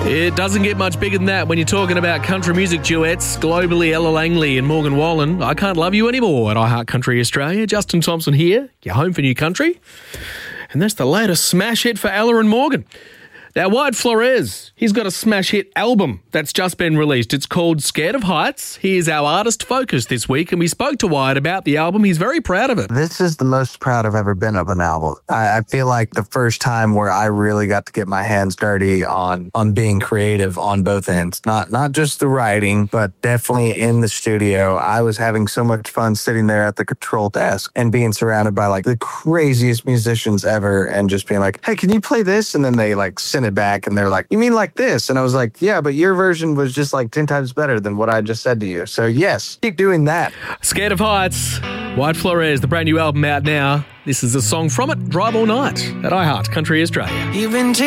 It doesn't get much bigger than that when you're talking about country music duets. Globally, Ella Langley and Morgan Wallen. I Can't Love You Anymore at iHeart Country Australia. Justin Thompson here, your home for new country. And that's the latest smash hit for Ella and Morgan. Now, Wyatt Flores, he's got a smash hit album that's just been released. It's called Scared of Heights. He is our artist focus this week, and we spoke to Wyatt about the album. He's very proud of it. This is the most proud I've ever been of an album. I feel like the first time where I really got to get my hands dirty on being creative on both ends. Not just the writing, but definitely in the studio. I was having so much fun sitting there at the control desk and being surrounded by like the craziest musicians ever and just being like, hey, can you play this? And then they like send it back and they're like, you mean like this? And I was like, yeah, but your version was just like 10 times better than what I just said to you. So yes, keep doing that. Scared of Heights, Wyatt Flores, the brand new album out now. This is a song from it, Drive All Night at iHeart Country Australia. You've been